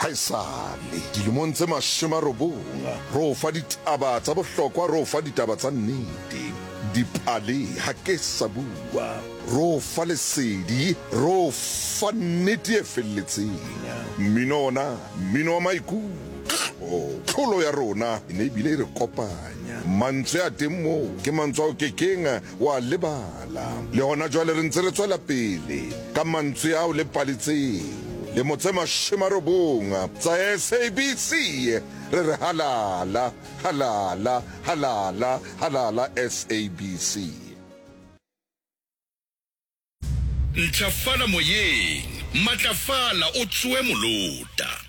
haesale dilemong tse 90 ro fa ditaba tsa bohlokwa ro fa ditaba tsa nnete dipale ha ke sa bua ro fa lesedi ro fa nnete e felletseng mmino wa maikutlo tlholo ya rona e ne bile re kopanya mantswe a teng mo ke mantswe o kekeng wa lebala le hona jwale re ntse re tswela pele ka mantswe ao le paletseng le motse 90 tsa SABC re re halala SABC. Ntlafala moyeng, matlafala o tsuwe molota.